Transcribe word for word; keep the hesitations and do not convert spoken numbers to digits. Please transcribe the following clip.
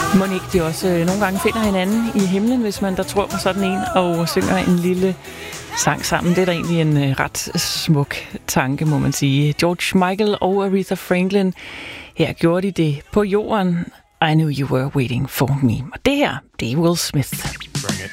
Må ikke de også øh, nogle gange finder hinanden i himlen, hvis man der tror på sådan en, og synger en lille sang sammen. Det er da egentlig en øh, ret smuk tanke, må man sige. George Michael og Aretha Franklin, her gjorde de det på jorden. I knew you were waiting for me. Og det her, det er Will Smith.